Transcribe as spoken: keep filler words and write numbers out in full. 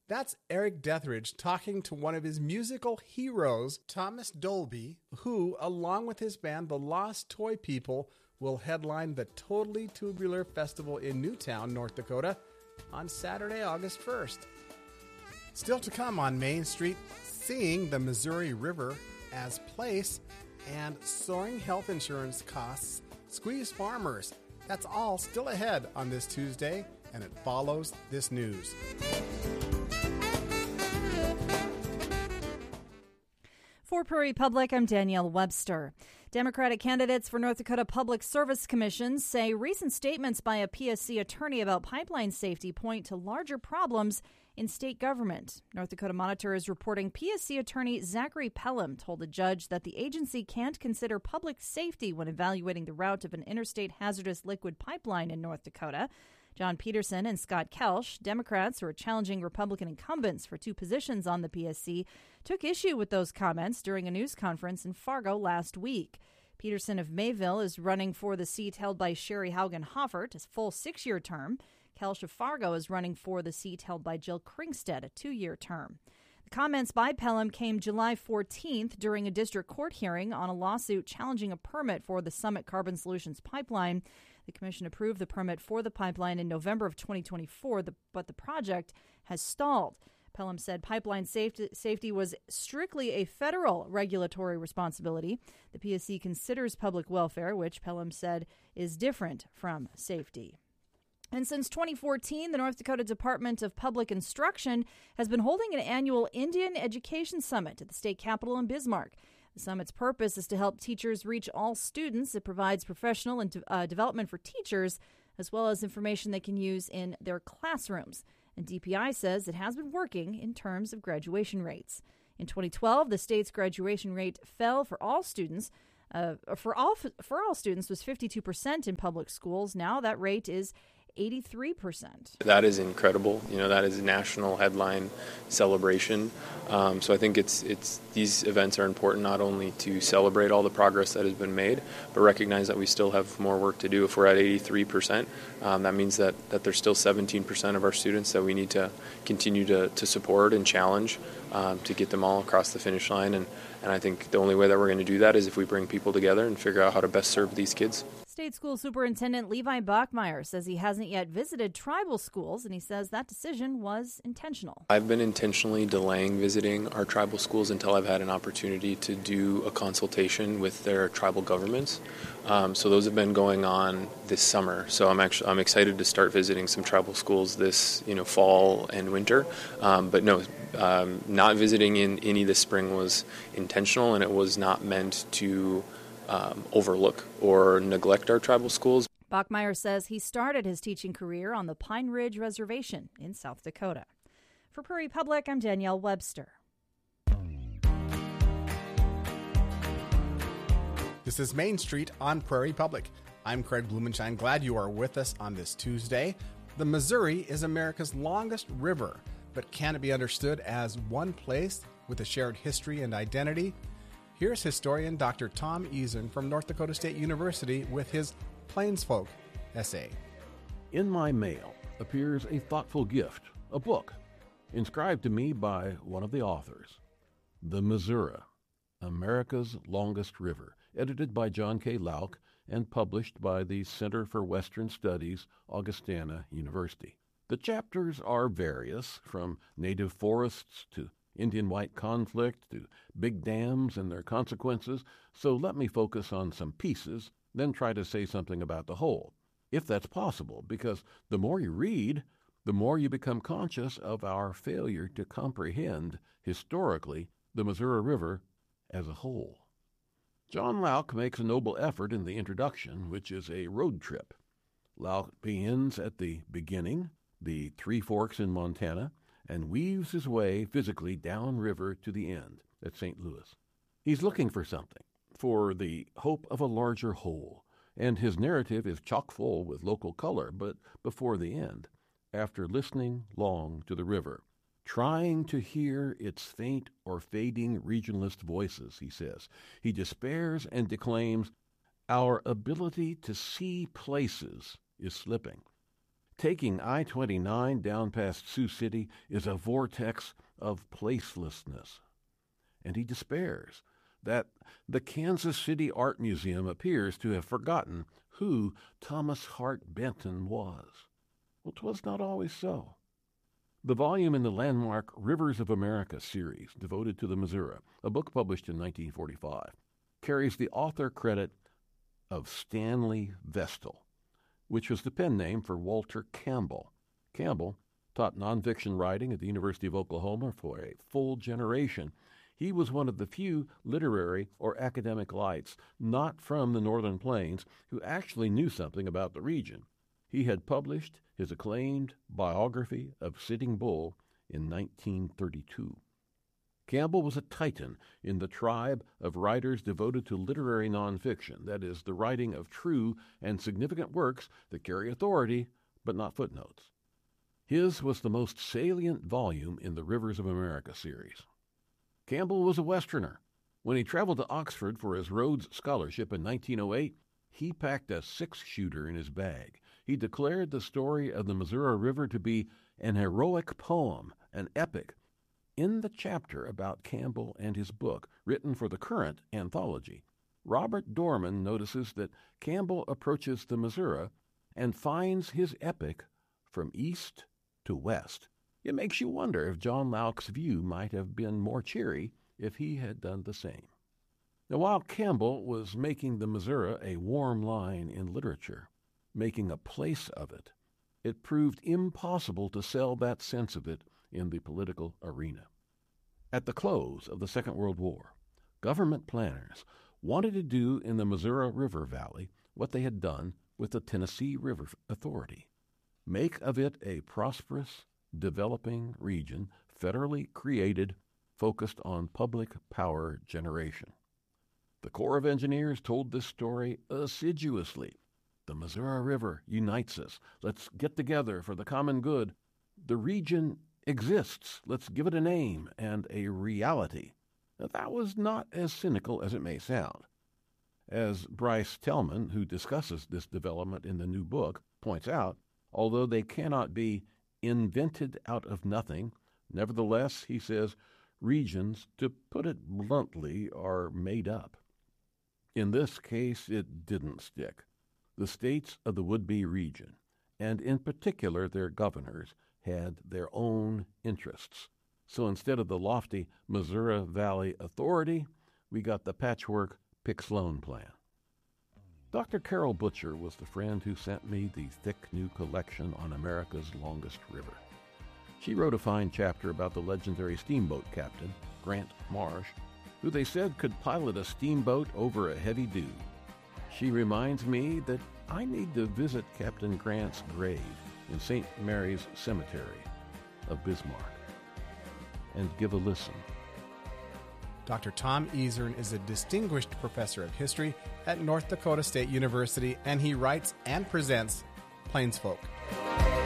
That's Eric Deathridge talking to one of his musical heroes, Thomas Dolby, who, along with his band, the Lost Toy People, will headline the Totally Tubular Festival in Newtown, North Dakota, on Saturday, August first. Still to come on Main Street, seeing the Missouri River as place and soaring health insurance costs squeeze farmers. That's all still ahead on this Tuesday, and it follows this news. For Prairie Public, I'm Danielle Webster. Democratic candidates for North Dakota Public Service Commissions say recent statements by a P S C attorney about pipeline safety point to larger problems in state government. North Dakota Monitor is reporting P S C attorney Zachary Pelham told a judge that the agency can't consider public safety when evaluating the route of an interstate hazardous liquid pipeline in North Dakota. John Peterson and Scott Kelsch, Democrats who are challenging Republican incumbents for two positions on the P S C, took issue with those comments during a news conference in Fargo last week. Peterson of Mayville is running for the seat held by Sherry Haugen Hoffert, a full six-year term. Kelsch of Fargo is running for the seat held by Jill Kringstead, a two-year term. The comments by Pelham came July fourteenth during a district court hearing on a lawsuit challenging a permit for the Summit Carbon Solutions pipeline. The commission approved the permit for the pipeline in November of twenty twenty-four, but the project has stalled. Pelham said pipeline safety, safety was strictly a federal regulatory responsibility. The P S C considers public welfare, which Pelham said is different from safety. And since twenty fourteen, the North Dakota Department of Public Instruction has been holding an annual Indian Education Summit at the state capitol in Bismarck. The summit's purpose is to help teachers reach all students. It provides professional and uh, development for teachers, as well as information they can use in their classrooms. And D P I says it has been working in terms of graduation rates. In twenty twelve, the state's graduation rate fell for all students. Uh, for all for all students was fifty-two percent in public schools. Now that rate is eighty-three percent. That is incredible. You know, that is a national headline celebration. Um, so I think it's it's these events are important not only to celebrate all the progress that has been made, but recognize that we still have more work to do. If we're at eighty-three percent, um, that means that, that there's still seventeen percent of our students that we need to continue to, to support and challenge um, to get them all across the finish line. And, and I think the only way that we're going to do that is if we bring people together and figure out how to best serve these kids. State School Superintendent Levi Bachmeyer says he hasn't yet visited tribal schools, and he says that decision was intentional. I've been intentionally delaying visiting our tribal schools until I've had an opportunity to do a consultation with their tribal governments. Um, so those have been going on this summer. So I'm actually I'm excited to start visiting some tribal schools this you know fall and winter. Um, but no, um, not visiting in any this spring was intentional, and it was not meant to Um, overlook or neglect our tribal schools. Bachmeyer says he started his teaching career on the Pine Ridge Reservation in South Dakota. For Prairie Public, I'm Danielle Webster. This is Main Street on Prairie Public. I'm Craig Blumenshine. Glad you are with us on this Tuesday. The Missouri is America's longest river, but can it be understood as one place with a shared history and identity? Here's historian Doctor Tom Eason from North Dakota State University with his Plainsfolk essay. In my mail appears a thoughtful gift, a book, inscribed to me by one of the authors, The Missouri, America's Longest River, edited by John K. Lauk and published by the Center for Western Studies, Augustana University. The chapters are various, from native forests to Indian-white conflict to big dams and their consequences, so let me focus on some pieces, then try to say something about the whole, if that's possible, because the more you read, the more you become conscious of our failure to comprehend, historically, the Missouri River as a whole. John Lauk makes a noble effort in the introduction, which is a road trip. Lauk begins at the beginning, the Three Forks in Montana, and weaves his way physically downriver to the end at Saint Louis. He's looking for something, for the hope of a larger whole, and his narrative is chock full with local color, but before the end, after listening long to the river, trying to hear its faint or fading regionalist voices, he says, he despairs and declaims, "Our ability to see places is slipping. Taking I twenty-nine down past Sioux City is a vortex of placelessness. And he despairs that the Kansas City Art Museum appears to have forgotten who Thomas Hart Benton was. Well, 'twas not always so. The volume in the landmark Rivers of America series, devoted to the Missouri, a book published in nineteen forty-five, carries the author credit of Stanley Vestal, which was the pen name for Walter Campbell. Campbell taught nonfiction writing at the University of Oklahoma for a full generation. He was one of the few literary or academic lights not from the Northern Plains who actually knew something about the region. He had published his acclaimed biography of Sitting Bull in nineteen thirty-two. Campbell was a titan in the tribe of writers devoted to literary nonfiction, that is, the writing of true and significant works that carry authority but not footnotes. His was the most salient volume in the Rivers of America series. Campbell was a Westerner. When he traveled to Oxford for his Rhodes Scholarship in nineteen oh eight, he packed a six-shooter in his bag. He declared the story of the Missouri River to be an heroic poem, an epic. In the chapter about Campbell and his book, written for the current anthology, Robert Dorman notices that Campbell approaches the Missouri and finds his epic from east to west. It makes you wonder if John Locke's view might have been more cheery if he had done the same. Now, while Campbell was making the Missouri a warm line in literature, making a place of it, it proved impossible to sell that sense of it in the political arena. At the close of the Second World War, government planners wanted to do in the Missouri River Valley what they had done with the Tennessee River Authority, make of it a prosperous, developing region, federally created, focused on public power generation. The Corps of Engineers told this story assiduously. The Missouri River unites us. Let's get together for the common good. The region exists. Let's give it a name and a reality. Now, that was not as cynical as it may sound. As Bryce Tellman, who discusses this development in the new book, points out, although they cannot be invented out of nothing, nevertheless, he says, regions, to put it bluntly, are made up. In this case, it didn't stick. The states of the would-be region, and in particular their governors, had their own interests. So instead of the lofty Missouri Valley Authority, we got the patchwork Pick-Sloan plan. Doctor Carol Butcher was the friend who sent me the thick new collection on America's longest river. She wrote a fine chapter about the legendary steamboat captain, Grant Marsh, who they said could pilot a steamboat over a heavy dew. She reminds me that I need to visit Captain Grant's grave in Saint Mary's Cemetery of Bismarck and give a listen. Doctor Tom Ezern is a distinguished professor of history at North Dakota State University, and he writes and presents Plains Folk.